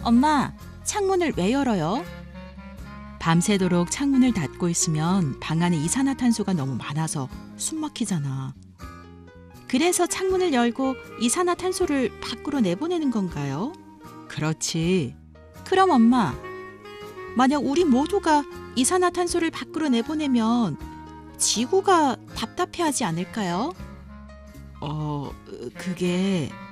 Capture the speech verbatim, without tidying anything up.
엄마, 창문을 왜 열어요? 밤새도록 창문을 닫고 있으면 방 안에 이산화탄소가 너무 많아서 숨 막히잖아. 그래서 창문을 열고 이산화탄소를 밖으로 내보내는 건가요? 그렇지. 그럼 엄마, 만약 우리 모두가 이산화탄소를 밖으로 내보내면 지구가 답답해하지 않을까요? 어, 그게